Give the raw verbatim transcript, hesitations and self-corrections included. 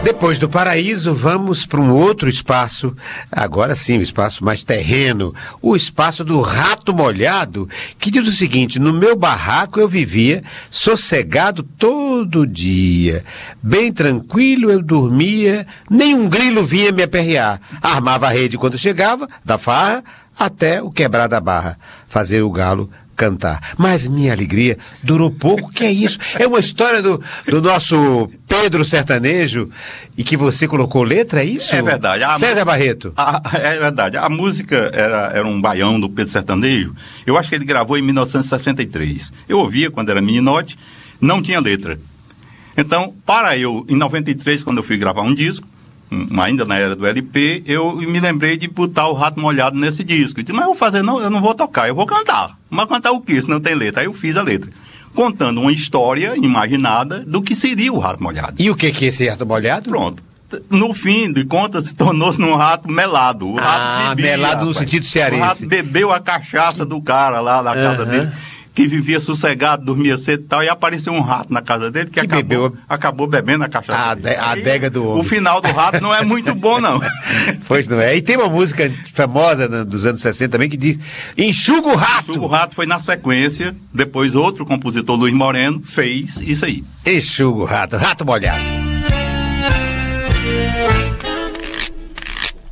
Depois do paraíso, vamos para um outro espaço, agora sim, um espaço mais terreno, o espaço do rato molhado, que diz o seguinte: no meu barraco eu vivia sossegado todo dia, bem tranquilo eu dormia, nem um grilo vinha me aperrear, armava a rede quando chegava, da farra, até o quebrar da barra, fazer o galo cantar. Mas minha alegria durou pouco, que é isso? É uma história do, do nosso Pedro Sertanejo, e que você colocou letra, é isso? É verdade. A, César Barreto. A, é verdade. A música era, era um baião do Pedro Sertanejo. Eu acho que ele gravou em mil novecentos e sessenta e três. Eu ouvia quando era meninote, não tinha letra. Então, para eu, em noventa e três, quando eu fui gravar um disco, ainda na era do L P, eu me lembrei de botar o Rato Molhado nesse disco. Eu disse, mas eu vou fazer, não, eu não vou tocar, eu vou cantar. Mas cantar o quê, se não tem letra? Aí eu fiz a letra, contando uma história imaginada do que seria o Rato Molhado. E o que que é esse rato molhado? Pronto. No fim de contas, se tornou-se num rato melado. O rato ah, bebia, melado no rapaz. sentido cearense. O rato bebeu a cachaça do cara lá na casa Uhum. dele, que vivia sossegado, dormia cedo e tal, e apareceu um rato na casa dele que, Que acabou, bebeu acabou bebendo a cachaça a, dele. de, a Aí, adega do homem. O final do rato não é muito bom, não. Pois não é. E tem uma música famosa né, dos anos sessenta também que diz Enxuga o Rato. O rato foi na sequência, depois outro compositor, Luiz Moreno, fez isso aí. Enxuga o Rato, Rato Molhado.